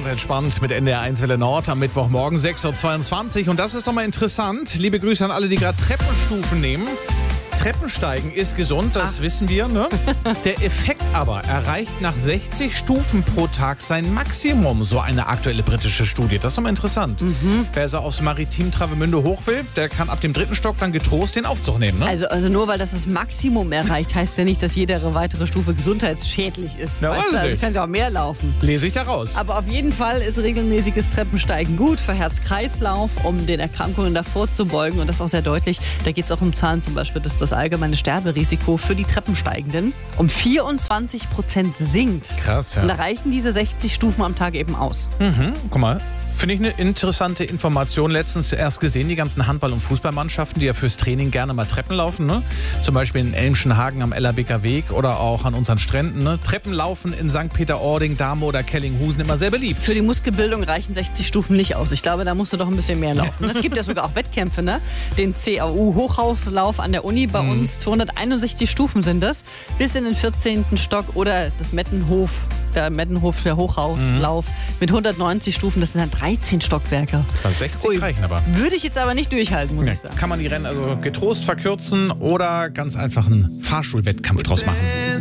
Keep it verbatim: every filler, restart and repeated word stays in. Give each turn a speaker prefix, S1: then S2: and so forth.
S1: Ganz entspannt mit N D R eins Welle Nord am Mittwochmorgen sechs Uhr zweiundzwanzig. Und das ist doch mal interessant. Liebe Grüße an alle, die gerade Treppenstufen nehmen. Treppensteigen ist gesund, das Ach. wissen wir. Ne? Der Effekt aber erreicht nach sechzig Stufen pro Tag sein Maximum, so eine aktuelle britische Studie. Das ist doch mal interessant. Mhm. Wer so aufs Maritim Travemünde hoch will, der kann ab dem dritten Stock dann getrost den Aufzug nehmen. Ne?
S2: Also, also nur weil das das Maximum erreicht, heißt ja nicht, dass jede weitere Stufe gesundheitsschädlich ist.
S1: Ja,
S2: weißt du, also kann ja auch mehr laufen.
S1: Lese ich da raus.
S2: Aber auf jeden Fall ist regelmäßiges Treppensteigen gut für Herz-Kreislauf, um den Erkrankungen davor zu beugen. Und das ist auch sehr deutlich. Da geht es auch um Zahlen zum Beispiel, dass das allgemeine Sterberisiko für die Treppensteigenden um vierundzwanzig Prozent sinkt.
S1: Krass, ja.
S2: Und da reichen diese sechzig Stufen am Tag eben aus.
S1: Mhm, guck mal. Finde ich eine interessante Information. Letztens erst gesehen, die ganzen Handball- und Fußballmannschaften, die ja fürs Training gerne mal Treppen laufen. Ne? Zum Beispiel in Elmschenhagen am Ellerbecker Weg oder auch an unseren Stränden. Ne? Treppenlaufen in Sankt Peter-Ording, Dahme oder Kellinghusen immer sehr beliebt.
S2: Für die Muskelbildung reichen sechzig Stufen nicht aus. Ich glaube, da musst du doch ein bisschen mehr laufen. Es gibt ja sogar auch Wettkämpfe, ne? Den C A U-Hochhauslauf an der Uni bei mhm. uns. zweihunderteinundsechzig Stufen sind das. Bis in den vierzehnten Stock oder das Mettenhof, der Mettenhof, der Hochhauslauf mhm. mit hundertneunzig Stufen. Das sind dann dreizehn Stockwerke.
S1: sechzig Ui. reichen aber.
S2: Würde ich jetzt aber nicht durchhalten, muss
S1: ja,
S2: ich sagen.
S1: Kann man die Rennen also getrost verkürzen oder ganz einfach einen Fahrstuhlwettkampf draus machen.